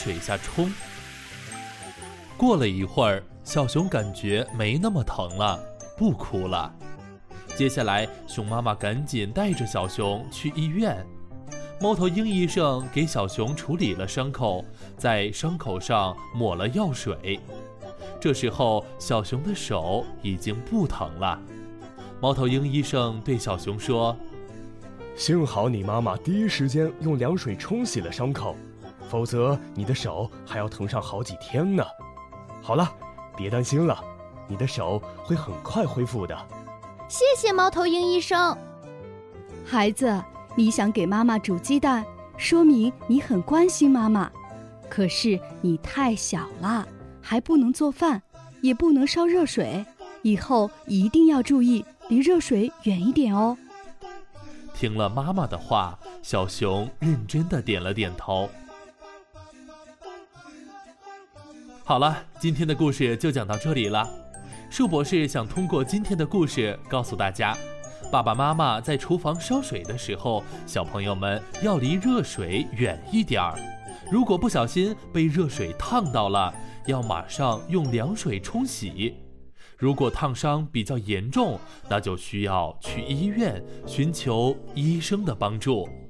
水下冲。过了一会儿，小熊感觉没那么疼了，不哭了。接下来，熊妈妈赶紧带着小熊去医院。猫头鹰医生给小熊处理了伤口，在伤口上抹了药水。这时候，小熊的手已经不疼了。猫头鹰医生对小熊说： 幸好你妈妈第一时间用凉水冲洗了伤口，否则你的手还要疼上好几天呢。好了，别担心了，你的手会很快恢复的。 谢谢猫头鹰医生。 孩子，你想给妈妈煮鸡蛋，说明你很关心妈妈。可是你太小了，还不能做饭，也不能烧热水，以后一定要注意，离热水远一点哦。 听了妈妈的话，小熊认真地点了点头。好了，今天的故事就讲到这里了。树博士想通过今天的故事告诉大家，爸爸妈妈在厨房烧水的时候，小朋友们要离热水远一点儿。如果不小心被热水烫到了，要马上用凉水冲洗。如果烫伤比较严重，那就需要去医院寻求医生的帮助。